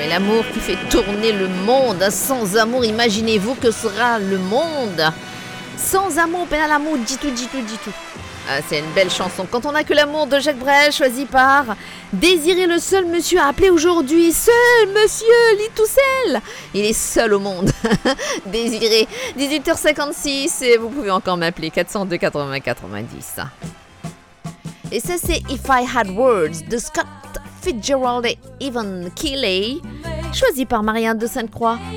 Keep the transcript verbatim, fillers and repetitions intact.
Oui, l'amour qui fait tourner le monde. Sans amour, imaginez-vous que sera le monde. Sans amour, peine à l'amour, dit tout, dit tout, dit tout. Ah, c'est une belle chanson. Quand on n'a que l'amour de Jacques Brel, choisi par Désiré, le seul monsieur à appeler aujourd'hui. Seul monsieur Litoussel. Il est seul au monde. Désiré, dix-huit heures cinquante-six. Et vous pouvez encore m'appeler quatre cent deux quatre-vingts quatre-vingt-dix. Et ça, c'est If I Had Words de Scott Fitzgerald et Evan Keeley, choisi par Marianne de Sainte-Croix.